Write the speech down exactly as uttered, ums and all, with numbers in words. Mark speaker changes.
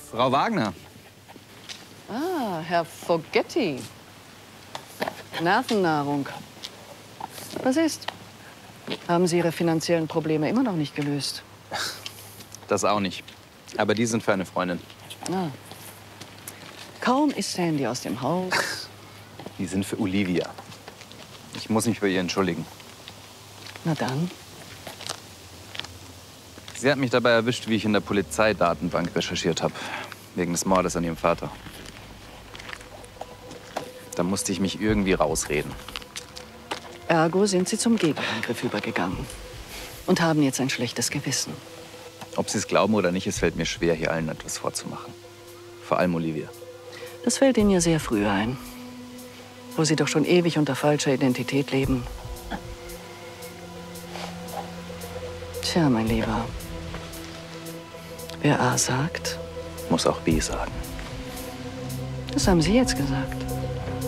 Speaker 1: Frau Wagner.
Speaker 2: Ah, Herr Fogetti. Nervennahrung. Was ist? Haben Sie Ihre finanziellen Probleme immer noch nicht gelöst?
Speaker 1: Das auch nicht. Aber die sind für eine Freundin.
Speaker 2: Ah. Kaum ist Sandy aus dem Haus.
Speaker 1: Die sind für Olivia. Ich muss mich bei ihr entschuldigen.
Speaker 2: Na dann.
Speaker 1: Sie hat mich dabei erwischt, wie ich in der Polizeidatenbank recherchiert habe. Wegen des Mordes an ihrem Vater. Da musste ich mich irgendwie rausreden.
Speaker 2: Ergo sind Sie zum Gegenangriff übergegangen. Und haben jetzt ein schlechtes Gewissen.
Speaker 1: Ob Sie es glauben oder nicht, es fällt mir schwer, hier allen etwas vorzumachen. Vor allem Olivia.
Speaker 2: Das fällt Ihnen ja sehr früh ein. Wo Sie doch schon ewig unter falscher Identität leben. Tja, mein Lieber. Wer A sagt,
Speaker 1: Muss auch B sagen.
Speaker 2: das haben Sie jetzt gesagt.